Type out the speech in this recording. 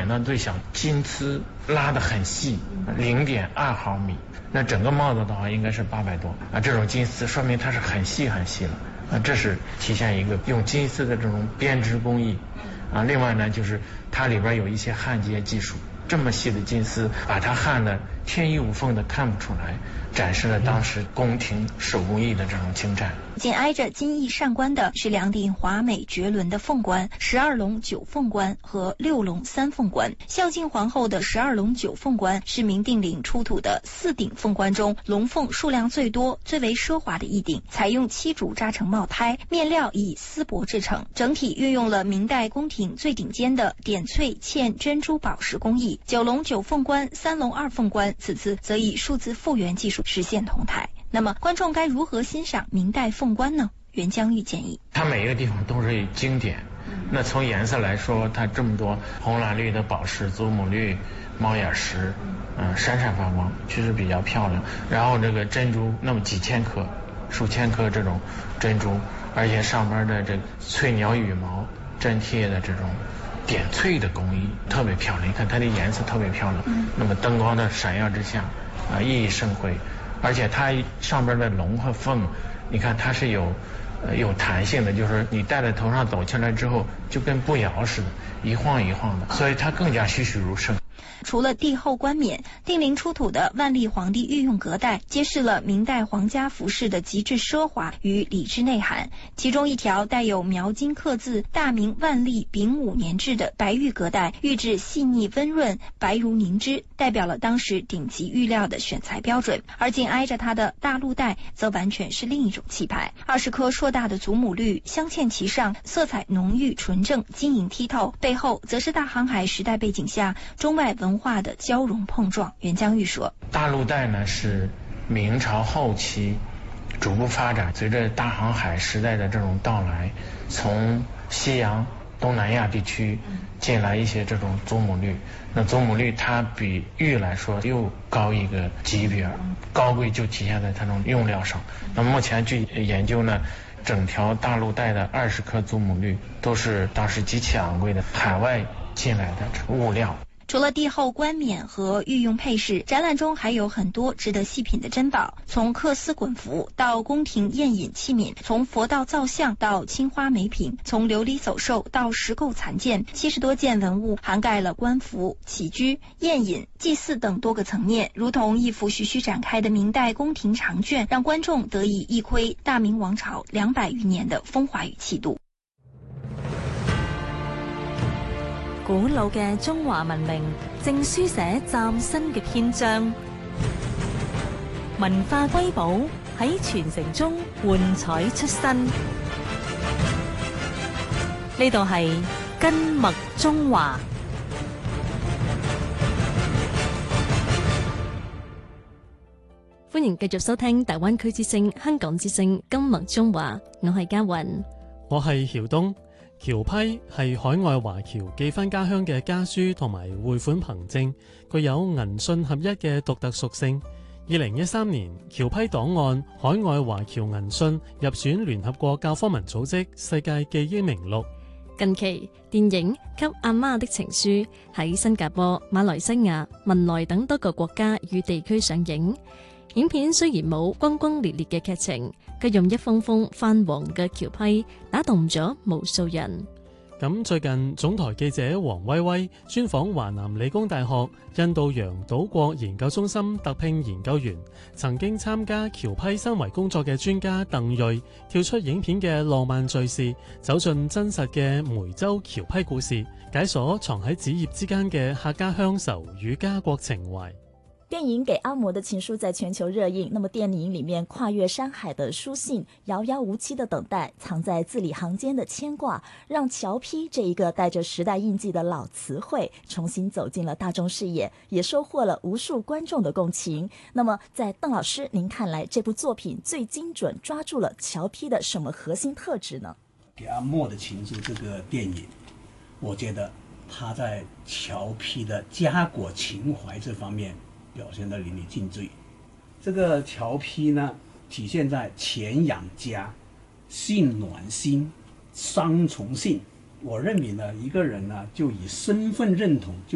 点到最小，金丝拉得很细，0.2毫米。那整个帽子的话应该是800多啊，这种金丝说明它是很细很细了啊，这是体现一个用金丝的这种编织工艺啊。另外呢，就是它里边有一些焊接技术，这么细的金丝把它焊得天衣无缝的看不出来，展示了当时宫廷手工艺的这种精湛。 紧挨着金翼上冠的是2顶华美绝伦的凤冠，12龙9凤冠和6龙3凤冠。孝敬皇后的12龙9凤冠是明定陵出土的4顶凤冠中龙凤数量最多、最为奢华的一顶，采用漆竹扎成帽胎，面料以丝帛制成，整体运用了明代宫廷最顶尖的点翠嵌珍珠宝石工艺。9龙9凤冠、3龙2凤冠，此次则以数字复原技术实现同台。那么观众该如何欣赏明代凤冠呢？袁江玉建议， 它每一个地方都是经典。那从颜色来说，它这么多红蓝绿的宝石、祖母绿、猫眼石，闪闪发光，确实比较漂亮。然后这个珍珠那么几千颗、数千颗这种珍珠，而且上边的这个翠鸟羽毛粘贴的这种点翠的工艺特别漂亮。你看它的颜色特别漂亮，那么灯光的闪耀之下熠熠生辉。而且它上边的龙和凤，你看它是有弹性的，就是你戴在头上走起来之后，就跟步摇似的，一晃一晃的，所以它更加栩栩如生。 除了帝后冠冕，定陵出土的万历皇帝御用隔带揭示了明代皇家服饰的极致奢华与礼制内涵。其中一条带有描金刻字“大明万历丙午年制”的白玉隔带，玉质细腻温润，白如凝脂，代表了当时顶级玉料的选材标准。而紧挨着它的大鹿带则完全是另一种气派，20颗硕大的祖母绿镶嵌其上，色彩浓郁纯正，晶莹剔透，背后则是大航海时代背景下中外文化的交融碰撞。袁江玉说， 大鹿带呢是明朝后期逐步发展，随着大航海时代的这种到来，从西洋东南亚地区进来一些这种祖母绿。那祖母绿它比玉来说又高一个级别，高贵就体现在它这种用料上。那目前据研究呢，整条大鹿带的20颗祖母绿都是当时极其昂贵的海外进来的物料。 除了帝后冠冕和御用配饰，展览中还有很多值得细品的珍宝，从缂丝滚服到宫廷宴饮器皿，从佛道造像到青花美品，从琉璃走兽到石构残件，70多件文物涵盖了官服、起居、宴饮、祭祀等多个层面，如同一幅徐徐展开的明代宫廷长卷，让觀眾得以一窺大明王朝200餘年的風華與氣度。 古老嘅中華文明正書寫嶄新嘅篇章，文化瑰寶喺傳承中喚彩出新。呢度係根脈中華。歡迎繼續收聽大灣區之聲、香港之聲根脈中華，我係嘉雲， 我係曉東。僑批係海外華僑寄返家鄉嘅家書同埋匯款憑證，具有銀信合一嘅獨特屬性。2013年，僑批檔案海外華僑銀信入選聯合國教科文組織世界記憶名錄。 近期，電影《給阿媽的情書》喺新加坡、馬來西亞、文萊等多個國家與地區上映。影片雖然冇轟轟烈烈嘅劇情，卻用一封封泛黃嘅僑批打動咗無數人。 咁最近總台記者黃威威專訪華南理工大學印度洋島國研究中心特聘研究員，曾經參加僑批申遺工作嘅專家鄧瑞，跳出影片嘅浪漫敘事，走進真實嘅梅州僑批故事，解鎖藏喺紙頁之間嘅客家鄉愁與家國情懷。 電影《給阿嬤的情書》在全球熱映，那麼電影裡面跨越山海的書信，遙遙無期的等待，藏在字裡行間的牽掛，讓僑批這一個帶着時代印記的老詞彙重新走進了大眾視野，也收穫了無數觀眾的共情。那麼在鄧老師您看來，這部作品最精準抓住了僑批的什麼核心特質呢？ 《給阿嬤的情書》這個電影，我覺得它在僑批的家國情懷這方面表現得淋漓盡致。這個僑批呢，體現在錢養家、性暖心、雙重性。我認為呢，一個人呢，就以身份認同就